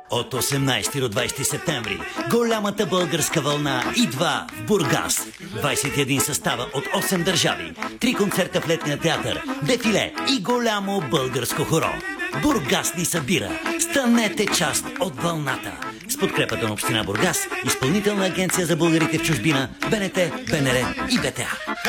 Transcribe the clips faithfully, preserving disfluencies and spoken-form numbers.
От осемнайсети до двайсети септември голямата българска вълна идва в Бургас. двайсет и един състава от осем държави, три концерта в летния театър, дефиле и голямо българско хоро. Бургас ни събира. Станете част от вълната. С подкрепата на община Бургас, Изпълнителна агенция за българите в чужбина, БНТ, БНР и БТА.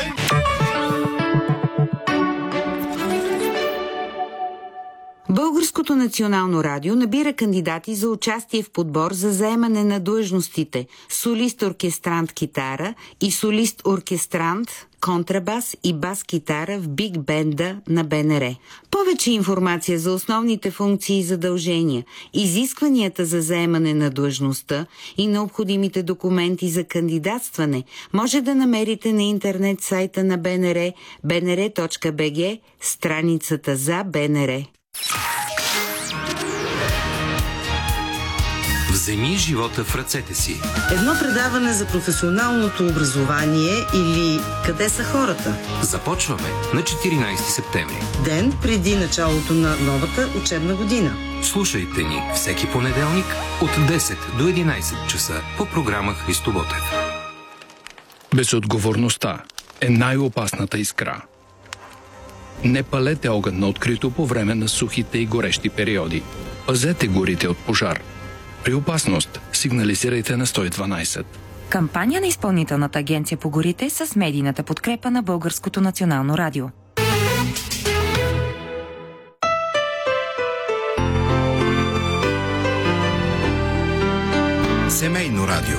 Българското национално радио набира кандидати за участие в подбор за заемане на длъжностите солист-оркестрант китара и солист-оркестрант контрабас и бас-китара в биг бенда на БНР. Повече информация за основните функции и задължения, изискванията за заемане на длъжността и необходимите документи за кандидатстване може да намерите на интернет сайта на БНР би ен ар точка би джи, страницата за БНР. Вземи живота в ръцете си. Едно предаване за професионалното образование или къде са хората? Започваме на четиринайсети септември. Ден преди началото на новата учебна година. Слушайте ни всеки понеделник от десет до единайсет часа по програма Христо Ботев. Безотговорността е най-опасната искра. Не палете огън на открито по време на сухите и горещи периоди. Пазете горите от пожар. При опасност сигнализирайте на сто и дванайсет. Кампания на Изпълнителната агенция по горите с медийната подкрепа на Българското национално радио. Семейно радио.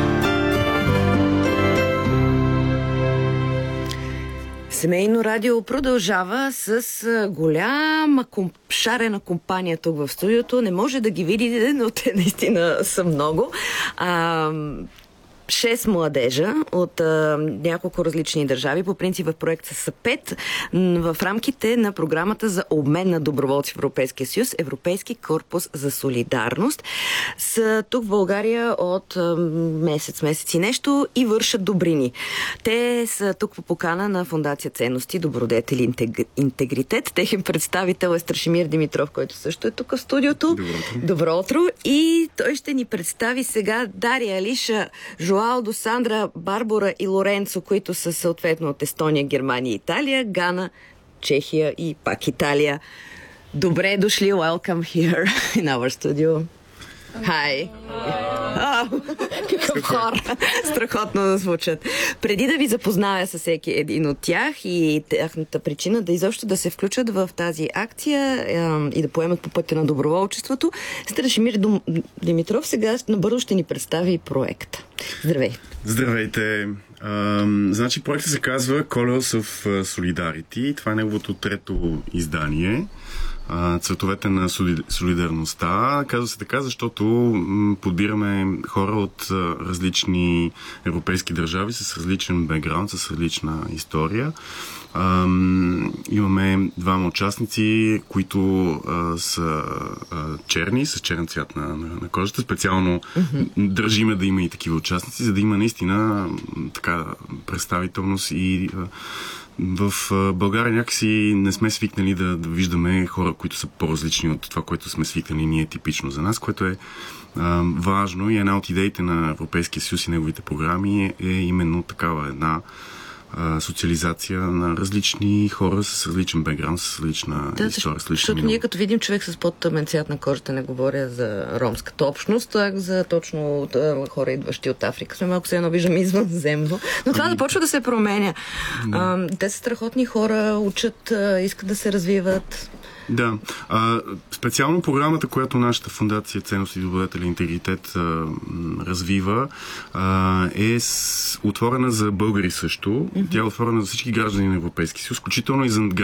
Семейно радио продължава с голяма комп... шарена компания тук в студиото. Не може да ги видите, но те наистина са много. А, шест младежа от а, няколко различни държави. По принцип в проекта са пет. В рамките на програмата за обмен на доброволци в Европейския съюз, Европейски корпус за солидарност, са тук в България от а, месец, месец и нещо и вършат добрини. Те са тук по покана на Фондация Ценности, Добродетели, интег... Интегритет. Техен представител е Страшимир Димитров, който също е тук в студиото. Добро утро. Добро утро. И той ще ни представи сега Дария, Алиша, Жоалдо, Сандра, Барбара и Лоренцо, които са съответно от Естония, Германия и Италия, Гана, Чехия и пак Италия. Добре дошли, welcome here in our studio. Hi. Oh, какъв хор! Страхотно да звучат. Преди да ви запозная с всеки един от тях и тяхната причина да изобщо да се включат в тази акция е, и да поемат по пътя на доброволчеството, Страшимир Димитров сега набързо ще ни представи проекта. Здравей! Здравейте! Uh, значи проектът се казва Colors of Solidarity. Това е неговото трето издание. Цветовете на солидарността. Казва се така, защото подбираме хора от различни европейски държави с различен бекграунд, с различна история. Имаме двама участници, които а, са а, черни, с черен цвят на, на, на кожата. Специално mm-hmm. държиме да има и такива участници, за да има наистина така представителност и а, в България някакси не сме свикнали да, да виждаме хора, които са по-различни от това, което сме свикнали ние типично за нас, което е а, важно и една от идеите на Европейския съюз и неговите програми е, е именно такава една а, социализация на различни хора с различен бекграунд, с различна да, история. С защото минало. Ние като видим човек с по-тъмен цвят на кожата, не говоря за ромската общност, а за точно от, а, хора, идващи от Африка. Сме малко се едно виждаме извънземно. Но това започва да се променя. Да. А, те са страхотни хора, учат, а, искат да се развиват. Да. А, специално програмата, която нашата фондация Ценности, Добродетели, Интегритет а, развива, а, е с, отворена за българи също. Mm-hmm. Тя е отворена за всички граждани на Европейския съюз, включително и за